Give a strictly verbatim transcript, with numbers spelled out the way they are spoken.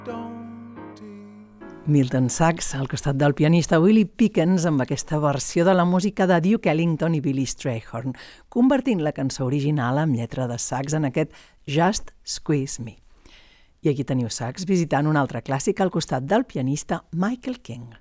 Milton Sachs, al costat del pianista Willie Pickens, amb aquesta versió de la música de Duke Ellington i Billy Strayhorn, convertint la cançó original amb lletra de Sachs en aquest Just Squeeze Me. I aquí teniu Sachs visitant un altre clàssic al costat del pianista Michael King.